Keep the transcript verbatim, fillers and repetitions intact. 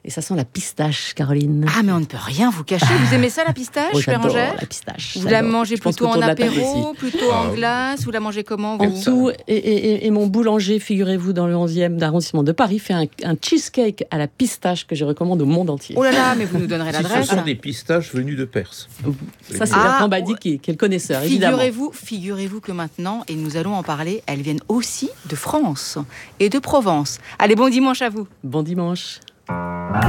Et ça sent la pistache, Caroline. Ah, mais on ne peut rien vous cacher. Vous aimez ça, la pistache, Oh, j'adore Bérengère? la pistache. Vous la j'adore. mangez Je pense plutôt en qu'autour de la table apéro, aussi. plutôt Ah, en oui. glace? Vous la mangez comment, En vous? tout, et, et, et mon boulanger, figurez-vous, dans le onzième arrondissement de Paris, fait un, un cheesecake à la pistache que je recommande au monde entier. Oh là là, mais vous nous donnerez Si ce l'adresse. sont des pistaches venues de Perse. Ça, c'est Ah, Bertrand Badi qui, qui est le connaisseur, évidemment. Figurez-vous, figurez-vous que maintenant, et nous allons en parler, elles viennent aussi de France et de Provence. Allez, bon dimanche à vous. Bon dimanche.